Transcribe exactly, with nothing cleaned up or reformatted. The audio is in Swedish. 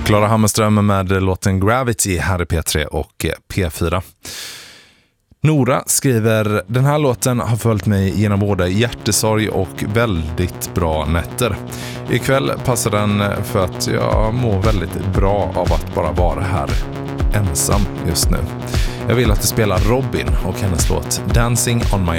Klara Hammarström med låten Gravity här i P tre och P fyra. Nora skriver: den här låten har följt mig genom både hjärtesorg och väldigt bra nätter. Ikväll passar den för att jag mår väldigt bra av att bara vara här ensam just nu. Jag vill att du spelar Robin och hennes låt Dancing on my